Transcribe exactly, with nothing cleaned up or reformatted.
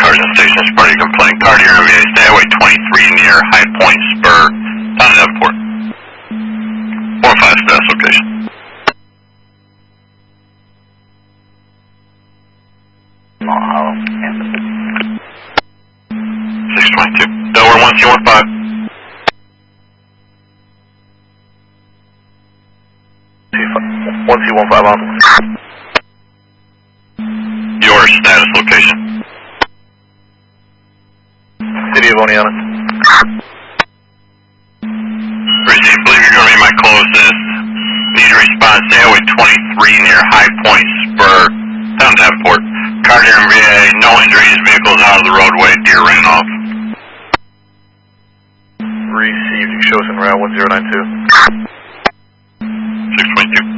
cars and stations, party complaint, car to your M V A, stay highway twenty-three near High Point Spur, down to Davenport. four five status location. Long Hollow, Kansas. six twenty-two. Delaware one C one five. one C one five on. Your status location. City of Oneonta. Receive, believe you're going to be my closest. Need a response, stay highway twenty-three near High Point Spur, down to Davenport. Car to your M V A, no injuries, vehicles out of the roadway, deer ran off. Received, you show us en route one zero nine two. six twenty-two.